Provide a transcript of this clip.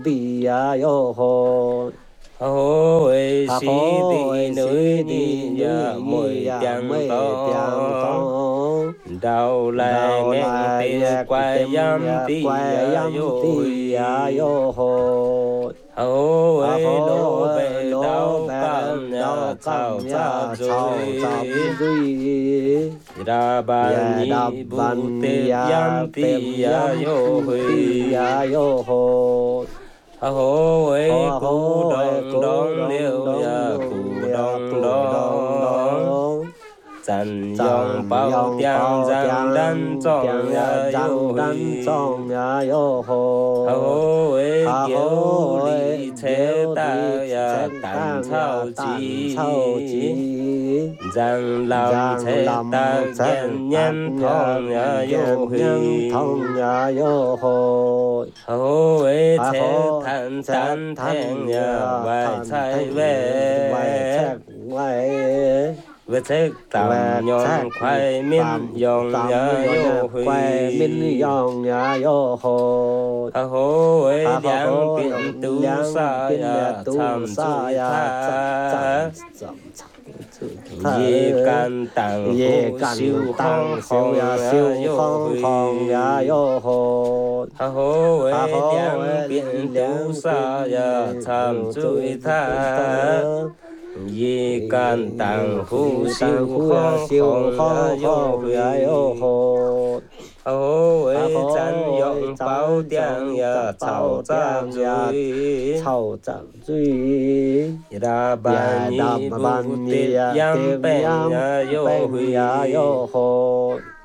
bì ya yo ho hô ơi a sĩ ho đi si núi đi đi ya ni mùi ya tiếng mê tiếng to to đầu lại đầu nghe là tiếng nghe quay tem yam ya ti quay ya yam yo ti ya huy yo ho hô a ơi ho lô bê lô đau bè cam ya đau chào cam cha ya chào rồi chăm duy ra ban ya đập ni bu văn tê ya yam pi tem ya yam yo ti ya huy yo ho hô ơi ho cú ho đong cô đong đông liêu đông ya đông cú ya đong bù đông đong đông Chẳng yong chẳng bao yong tiếng bao rằng đan tiếng trong tiếng ya yo răng đắn huy trong ya yo ho hô ơi ha kiều ho lý thế diêu ta đi ya chen tàn tang ya thao tàn sao chi chi rằng lòng giang thế lâm ta chân ghen tạc nhân ya thong ya yo gen nhân huy thông ya yo ho hô ơi ha thế ho thần sẽ tàn thẹn thân ya ya vài thân trái thanh vài về thác vài về thế và tầm nhon thác khoai min tạm yong tạm ya yo nha yo quay min huy yong ya yo ho hà hô ấy ha ho liang ho biển tu liang sa pin ya ya tu tham sa chui ya chậm tha chậm chậm chậm ye thở can tàng ye hu cảnh siêu hong tăng siêu ya hong ya siêu yo không không ya hui yo ho hà hô ha ấy ho liang biển tu liang sa pin ya tham chui tha thở ye can tàng hu vì tàng siêu khu ya hong siêu hong ya không yo không ya yo hui ho hô ha ấy chăn ho yong bao chẳng tiếng chẳng ya chẳng chào bao cha tiếng ya rồi chào chẳng duy ra ban ya ni đam bu ban tết ya yam tem pen yam ya yo pen ya hui yo ho